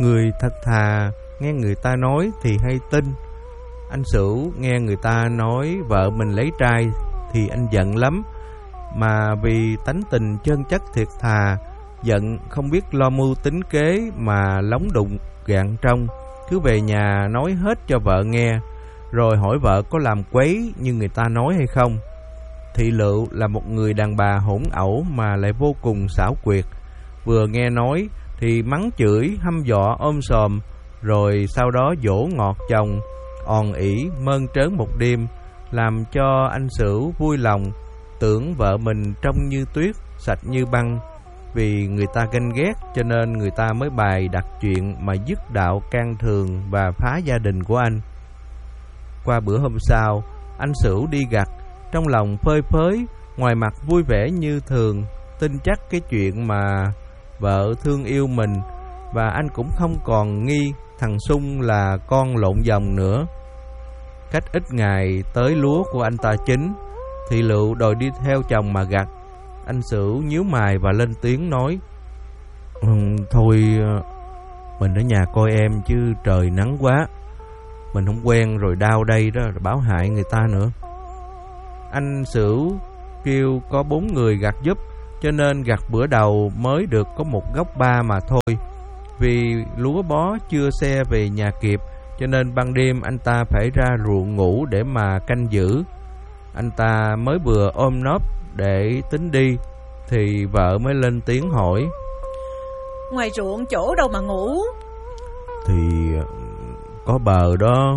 Người thật thà nghe người ta nói thì hay tin. Anh Sửu nghe người ta nói vợ mình lấy trai thì anh giận lắm, mà vì tánh tình chân chất thiệt thà, giận không biết lo mưu tính kế mà lóng đụng gạn trong, cứ về nhà nói hết cho vợ nghe, rồi hỏi vợ có làm quấy như người ta nói hay không. Thị Lựu là một người đàn bà hỗn ẩu mà lại vô cùng xảo quyệt, vừa nghe nói thì mắng chửi hăm dọa ôm sòm, rồi sau đó dỗ ngọt chồng, òn ỉ mơn trớn một đêm, làm cho anh Sửu vui lòng, tưởng vợ mình trông như tuyết, sạch như băng. Vì người ta ganh ghét cho nên người ta mới bày đặt chuyện mà dứt đạo can thường và phá gia đình của anh. Qua bữa hôm sau, anh Sửu đi gặt, trong lòng phơi phới, ngoài mặt vui vẻ như thường, tin chắc cái chuyện mà vợ thương yêu mình, và anh cũng không còn nghi thằng Sung là con lộn vòng nữa. Cách ít ngày tới lúa của anh ta chín, Thị Lựu đòi đi theo chồng mà gặt. Anh Sửu nhíu mày và lên tiếng nói: Thôi mình ở nhà coi em, chứ trời nắng quá, mình không quen rồi đau đây đó, rồi báo hại người ta nữa. Anh Sửu kêu có 4 người gặt giúp, cho nên gặt bữa đầu mới được có một gốc 3 mà thôi. Vì lúa bó chưa xe về nhà kịp, cho nên ban đêm anh ta phải ra ruộng ngủ để mà canh giữ. Anh ta mới vừa ôm nóp để tính đi thì vợ mới lên tiếng hỏi: Ngoài ruộng chỗ đâu mà ngủ? Thì có bờ đó.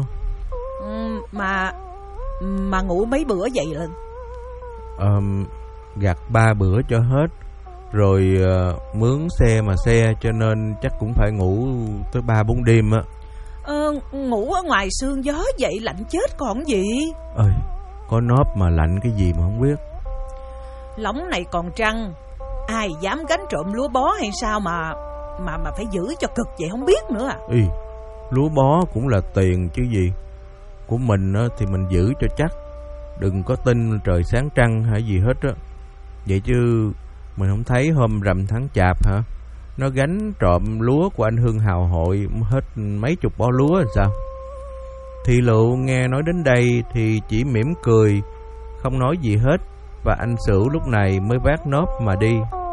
Mà ngủ mấy bữa vậy lên? Gặt 3 bữa cho hết, rồi mướn xe mà xe, cho nên chắc cũng phải ngủ tới 3-4 đêm á. Ngủ ở ngoài sương gió vậy lạnh chết còn gì. Ơi, có nóp mà lạnh cái gì mà không biết. Lóng này còn trăng, ai dám gánh trộm lúa bó hay sao mà phải giữ cho cực vậy không biết nữa à. Lúa bó cũng là tiền chứ gì. Của mình thì mình giữ cho chắc, đừng có tin trời sáng trăng hay gì hết á. Vậy chứ mình không thấy hôm rằm tháng Chạp hả, nó gánh trộm lúa của anh Hưng Hào Hội hết mấy chục bó lúa làm sao? Thị Lựu nghe nói đến đây thì chỉ mỉm cười, không nói gì hết, và anh Sửu lúc này mới vác nóp mà đi.